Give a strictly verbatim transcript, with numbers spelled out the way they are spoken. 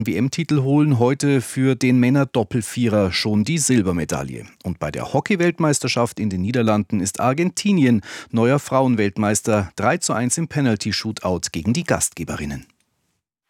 W M-Titel holen heute für den Männer-Doppelvierer schon die Silbermedaille. Und bei der Hockey-Weltmeisterschaft in den Niederlanden ist Argentinien neuer Frauenweltmeister, drei zu eins im Penalty-Shootout gegen die Gastgeberinnen.